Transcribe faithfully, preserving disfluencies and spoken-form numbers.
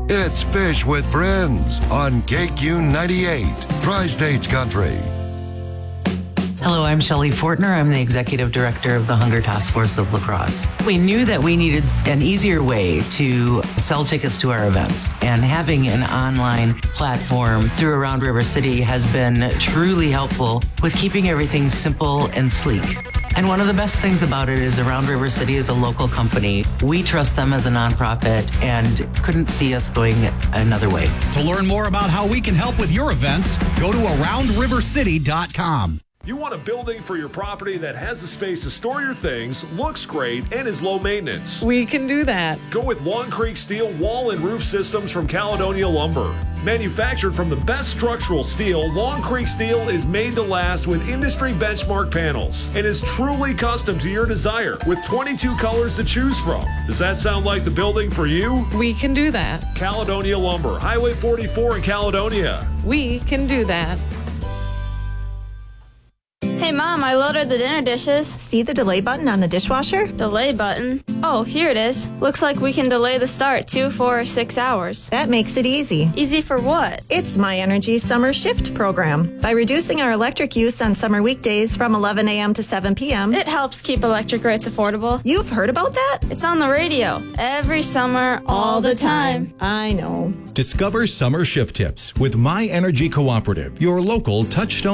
It's Fish with Friends on K Q ninety-eight, Tri-States Country. Hello, I'm Shelley Fortner. I'm the Executive Director of the Hunger Task Force of La Crosse. We knew that we needed an easier way to sell tickets to our events, and having an online platform through Around River City has been truly helpful with keeping everything simple and sleek. And one of the best things about it is Around River City is a local company. We trust them as a nonprofit and couldn't see us going another way. To learn more about how we can help with your events, go to around river city dot com. You want a building for your property that has the space to store your things, looks great, and is low maintenance. We can do that. Go with Long Creek Steel Wall and Roof Systems from Caledonia Lumber. Manufactured from the best structural steel, Long Creek Steel is made to last with industry benchmark panels and is truly custom to your desire with twenty-two colors to choose from. Does that sound like the building for you? We can do that. Caledonia Lumber, Highway forty-four in Caledonia. We can do that. Hey, Mom, I loaded the dinner dishes. See the delay button on the dishwasher? Delay button? Oh, here it is. Looks like we can delay the start two, four, or six hours. That makes it easy. Easy for what? It's My Energy Summer Shift program. By reducing our electric use on summer weekdays from eleven a.m. to seven p.m., It helps keep electric rates affordable. You've heard about that? It's on the radio. Every summer, all, all the time. time. I know. Discover summer shift tips with My Energy Cooperative, your local Touchstone